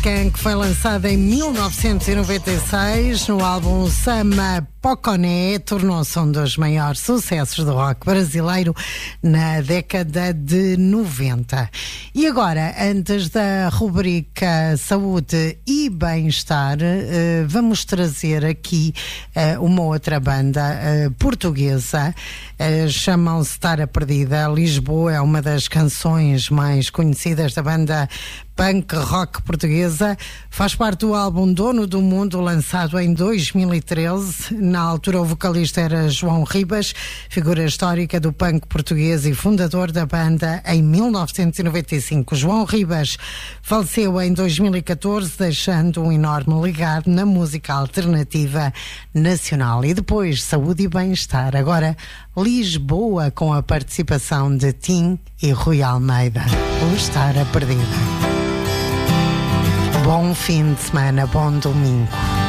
Skank foi lançado em 1996 no álbum Sama Poconé, tornou-se um dos maiores sucessos do rock brasileiro na década de 90. E agora, antes da rubrica Saúde e Bem-Estar, vamos trazer aqui uma outra banda portuguesa, chamam-se Tara Perdida. Lisboa é uma das canções mais conhecidas da banda punk rock portuguesa, faz parte do álbum Dono do Mundo, lançado em 2013. Na altura o vocalista era João Ribas, figura histórica do punk português e fundador da banda em 1995. João Ribas faleceu em 2014, deixando um enorme legado na música alternativa nacional. E depois, Saúde e Bem-Estar. Agora, Lisboa, com a participação de Tim e Rui Almeida. O Tara Perdida. Bom fim de semana, bom domingo.